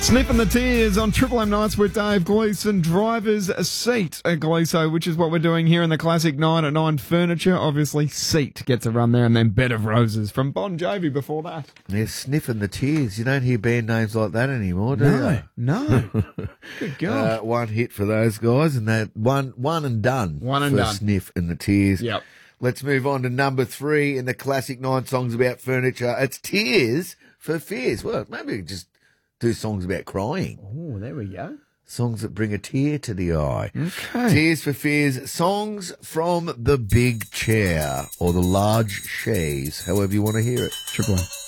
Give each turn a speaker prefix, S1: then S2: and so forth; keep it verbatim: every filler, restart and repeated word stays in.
S1: Sniffing the Tears on Triple M Nights with Dave Gleeson. Driver's Seat at Gleeso, which is what we're doing here in the Classic nine at nine Furniture. Obviously, Seat gets a run there, and then Bed of Roses from Bon Jovi before that.
S2: Yeah, Sniffing the Tears. You don't hear band names like that anymore, do
S1: No,
S2: you?
S1: no. Good God.
S2: Uh, one hit for those guys, and that one, one and done.
S1: One and
S2: for
S1: done.
S2: Sniff and the Tears.
S1: Yep.
S2: Let's move on to number three in the Classic nine songs about furniture. It's Tears for Fears. Well, maybe just do songs about crying.
S1: Oh, there we go.
S2: Songs that bring a tear to the eye.
S1: Okay.
S2: Tears for Fears, songs from the big chair or the large chaise, however you want to hear it.
S1: Triple M.